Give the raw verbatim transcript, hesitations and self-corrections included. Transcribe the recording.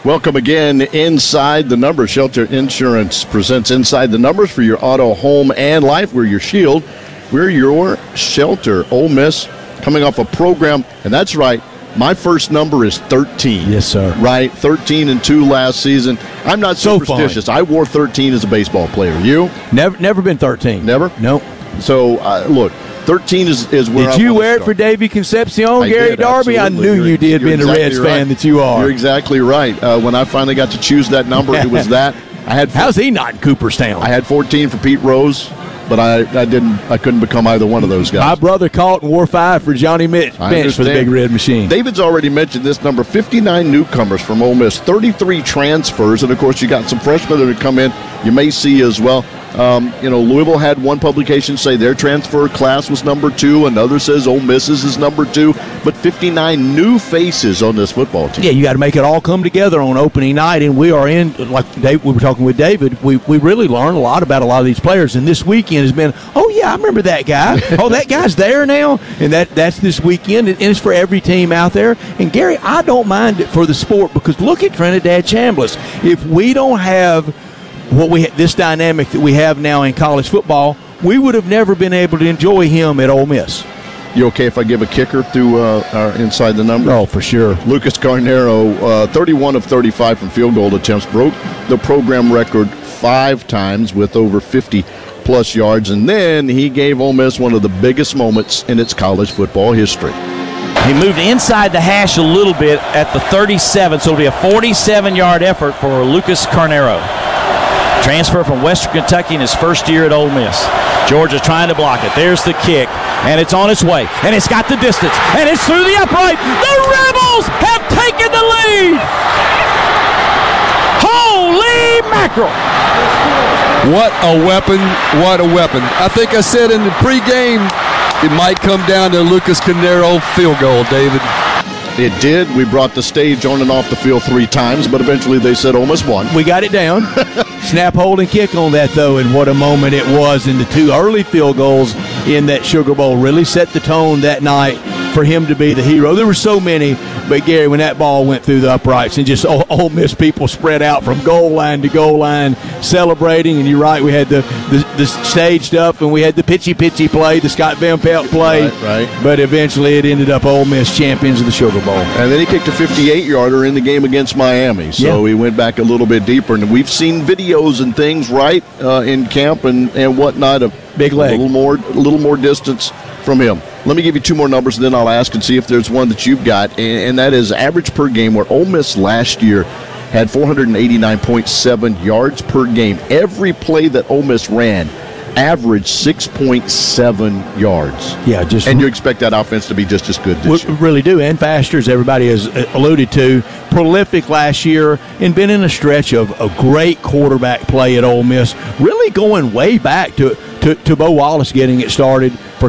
Welcome again Inside the Numbers. Shelter Insurance presents Inside the Numbers for your auto, home, and life. We're your shield. We're your shelter. Ole Miss coming off a program, and that's right, my first number is thirteen. Yes, sir. Right, thirteen and two last season. I'm not So superstitious. fun. I wore thirteen as a baseball player. You? Never never been thirteen. Never? Nope. So, uh, look, thirteen is, is where Did I you wanna wear it start. for Davey Concepcion, I Gary did, Darby? I absolutely. knew You're- you did, you're being exactly a Reds right. fan that you are. You're exactly right. Uh, when I finally got to choose that number, it was that. I had How's he not in Cooperstown? I had fourteen for Pete Rose, but I, I didn't. I couldn't become either one of those guys. My brother caught and wore five for Johnny Mitch I bench for the understand. Big Red Machine. David's already mentioned this number: fifty-nine newcomers from Ole Miss, thirty-three transfers, and of course you got some freshmen that have come in. You may see as well. Um, you know, Louisville had one publication say their transfer class was number two, another says Ole Miss's is number two, but fifty-nine new faces on this football team. Yeah, you got to make it all come together on opening night, and we are in, like Dave, we were talking with David, we, we really learned a lot about a lot of these players, and this weekend has been, oh, yeah, I remember that guy. Oh, that guy's there now, and that that's this weekend, and it's for every team out there. And, Gary, I don't mind it for the sport because look at Trinidad Chambliss. If we don't have what we this dynamic that we have now in college football, we would have never been able to enjoy him at Ole Miss. You okay if I give a kicker through uh, our Inside the Number? Oh, for sure. Lucas Carnero, uh, thirty-one of thirty-five from field goal attempts, broke the program record five times with over fifty-plus yards, and then he gave Ole Miss one of the biggest moments in its college football history. He moved inside the hash a little bit at the thirty-seven, so it'll be a forty-seven-yard effort for Lucas Carnero. Transfer from Western Kentucky in his first year at Ole Miss. Georgia trying to block it. There's the kick, and it's on its way, and it's got the distance, and it's through the upright. The Rebels have taken the lead. Holy mackerel. What a weapon, what a weapon. I think I said in the pregame, it might come down to Lucas Carnero field goal, David. It did. We brought the stage on and off the field three times, but eventually they said Ole Miss won. We got it down. Snap, hold, and kick on that, though, and what a moment it was. And the two early field goals in that Sugar Bowl really set the tone that night for him to be the hero. There were so many, but, Gary, when that ball went through the uprights and just Ole, Ole Miss people spread out from goal line to goal line celebrating, and you're right, we had the, the, the stage stuff, and we had the pitchy-pitchy play, the Scott Van Pelt play. Right, right. But eventually it ended up Ole Miss champions of the Sugar Bowl. And then he kicked a fifty-eight-yarder in the game against Miami. So Yeah. he went back a little bit deeper. And we've seen videos and things, right, uh, in camp and, and whatnot. Of Big leg. A little more, a little more distance from him. Let me give you two more numbers, and then I'll ask and see if there's one that you've got. And, and that is average per game, where Ole Miss last year had four eighty-nine point seven yards per game. Every play that Ole Miss ran averaged six point seven yards. Yeah, just And you expect that offense to be just as good this We year. really do, and faster, as everybody has alluded to. Prolific last year and been in a stretch of a great quarterback play at Ole Miss, really going way back to, to, to Bo Wallace getting it started